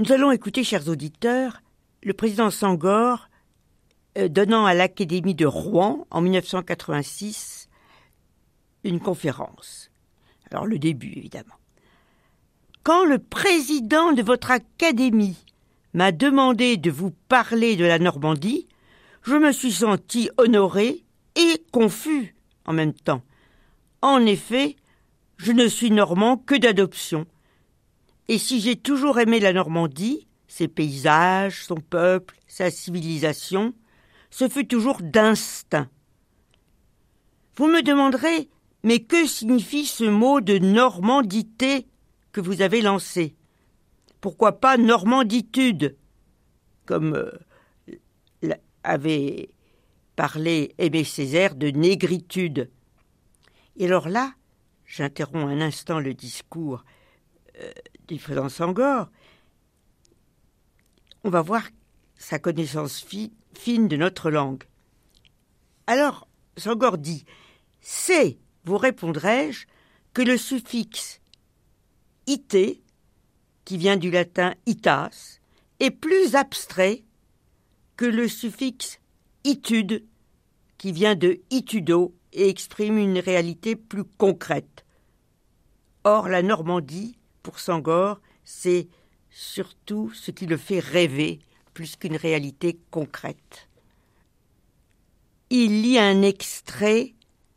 Nous allons écouter, chers auditeurs, le président Senghor donnant à l'Académie de Rouen, en 1986, une conférence. Alors, le début, évidemment. Quand le président de votre académie m'a demandé de vous parler de la Normandie, je me suis senti honoré et confus en même temps. En effet, je ne suis normand que d'adoption. Et si j'ai toujours aimé la Normandie, ses paysages, son peuple, sa civilisation, ce fut toujours d'instinct. Vous me demanderez, mais que signifie ce mot de normandité que vous avez lancé? Pourquoi pas normanditude, comme avait parlé Aimé Césaire de négritude? Et alors là, j'interromps un instant le discours du président Senghor. On va voir sa connaissance fine de notre langue. Alors, Senghor dit « C'est, vous répondrai-je, que le suffixe « ité », qui vient du latin « itas », est plus abstrait que le suffixe « itude », qui vient de « itudo » et exprime une réalité plus concrète. Or, la Normandie, pour Senghor, c'est surtout ce qui le fait rêver, plus qu'une réalité concrète. Il lit un extrait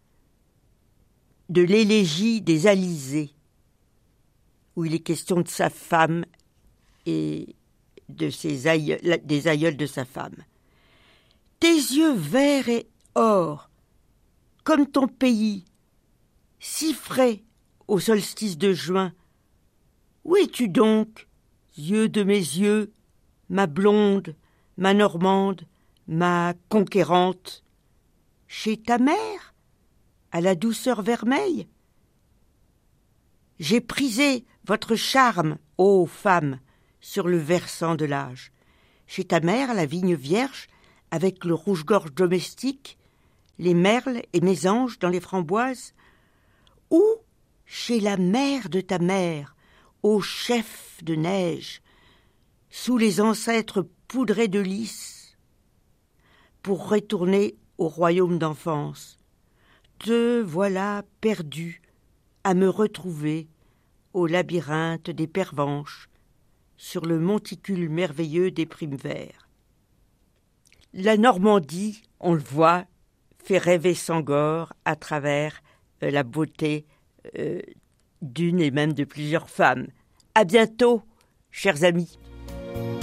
de l'élégie des Alizés, où il est question de sa femme et de des aïeuls de sa femme. « Tes yeux verts et or, comme ton pays, si frais au solstice de juin, où es-tu donc, yeux de mes yeux, ma blonde, ma normande, ma conquérante? Chez ta mère, à la douceur vermeille? J'ai prisé votre charme, ô femme, sur le versant de l'âge. Chez ta mère, la vigne vierge, avec le rouge-gorge domestique, les merles et mésanges dans les framboises? Ou chez la mère de ta mère, ô chef de neige, sous les ancêtres poudrés de lys, pour retourner au royaume d'enfance? Te voilà perdu à me retrouver au labyrinthe des pervenches, sur le monticule merveilleux des primes verts. La Normandie, on le voit, fait rêver Senghor à travers la beauté d'une et même de plusieurs femmes. À bientôt, chers amis.